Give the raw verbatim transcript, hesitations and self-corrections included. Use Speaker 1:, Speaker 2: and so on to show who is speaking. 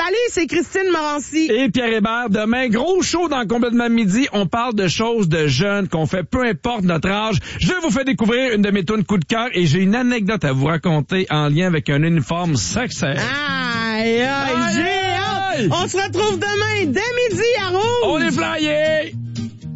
Speaker 1: Salut, c'est Christine Morancy.
Speaker 2: Et Pierre Hébert, demain, gros show dans Complètement Midi. On parle de choses de jeunes qu'on fait peu importe notre âge. Je vous fais découvrir une de mes tunes coup de cœur et j'ai une anecdote à vous raconter en lien avec un uniforme sexy.
Speaker 1: Aïe, aïe, j'ai hâte. On se retrouve demain dès midi à Rouge.
Speaker 2: On est flyés!